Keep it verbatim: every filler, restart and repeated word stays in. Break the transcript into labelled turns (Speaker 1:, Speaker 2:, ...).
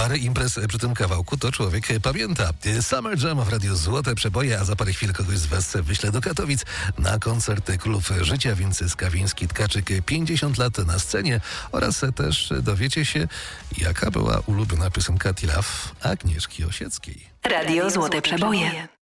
Speaker 1: parę imprez przy tym kawałku to człowiek pamięta. Summer Jam w Radiu Złote Przeboje, a za parę chwil kogoś z was wyślę do Katowic na koncert Królów Życia, więc Skawiński, Tkaczyk, pięćdziesiąt lat na scenie oraz też dowiecie się, jaka była ulubiona piosenka Tilaf Agnieszki Osieckiej.
Speaker 2: Radio Złote Przeboje.